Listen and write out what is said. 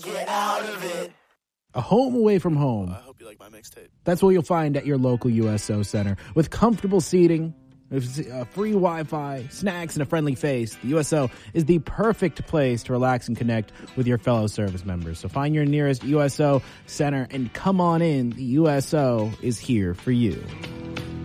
Get out of it. A home away from home. I hope you like my mixtape. That's what you'll find at your local USO Center. With comfortable seating, free Wi-Fi, snacks, and a friendly face, the USO is the perfect place to relax and connect with your fellow service members. So find your nearest USO Center and come on in. The USO is here for you.